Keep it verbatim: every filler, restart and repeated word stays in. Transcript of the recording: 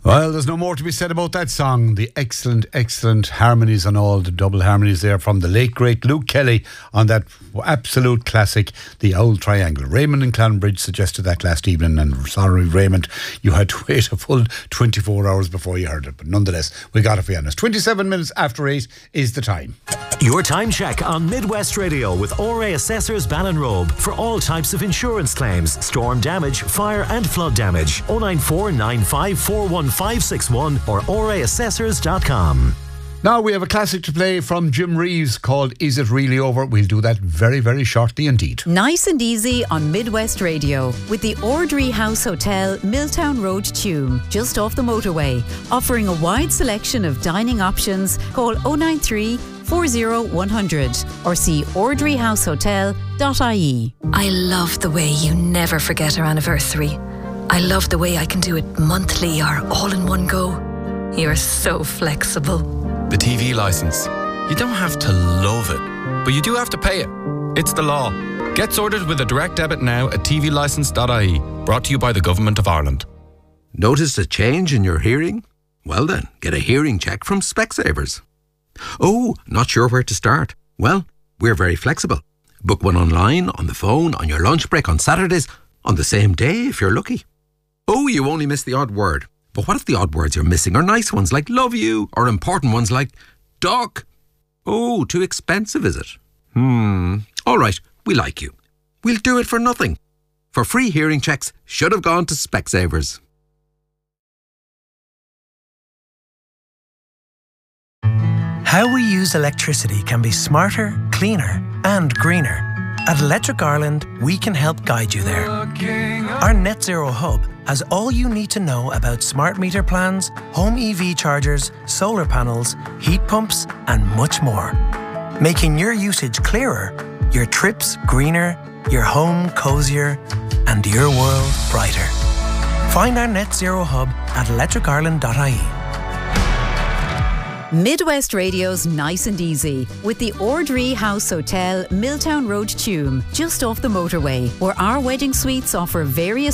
Well, there's no more to be said about that song. The excellent, excellent harmonies and all the double harmonies there from the late, great Luke Kelly on that absolute classic, The Old Triangle. Raymond in Clonbridge suggested that last evening, and sorry, Raymond, you had to wait a full twenty-four hours before you heard it. But nonetheless, we got it for you. twenty-seven minutes after eight is the time. Your time check on Midwest Radio with O R A Assessors Ballinrobe for all types of insurance claims, storm damage, fire and flood damage. oh nine four nine five four one five six one or o r a assessors dot com. Now we have a classic to play from Jim Reeves called Is It Really Over? We'll do that very, very shortly indeed. Nice and easy on Midwest Radio with the Ordry House Hotel, Milltown Road, Tuam, just off the motorway. Offering a wide selection of dining options. Call oh nine three, four oh one hundred or see ordry house hotel dot I E. I love the way you never forget our anniversary. I love the way I can do it monthly or all in one go. You're so flexible. The T V licence. You don't have to love it, but you do have to pay it. It's the law. Get sorted with a direct debit now at t v licence dot I E. Brought to you by the Government of Ireland. Noticed a change in your hearing? Well then, get a hearing check from Specsavers. Oh, not sure where to start? Well, we're very flexible. Book one online, on the phone, on your lunch break, on Saturdays, on the same day if you're lucky. Oh, you only missed the odd word. But what if the odd words you're missing are nice ones like love you, or important ones like duck? Oh, too expensive, is it? Hmm. All right, we like you. We'll do it for nothing. For free hearing checks, should have gone to Specsavers. How we use electricity can be smarter, cleaner and greener. At Electric Ireland, we can help guide you there. Our Net Zero Hub has all you need to know about smart meter plans, home E V chargers, solar panels, heat pumps and much more. Making your usage clearer, your trips greener, your home cosier and your world brighter. Find our Net Zero Hub at electric ireland dot I E. Midwest Radio's Nice and Easy with the Ordry House Hotel, Milltown Road, Tuam, just off the motorway, where our wedding suites offer various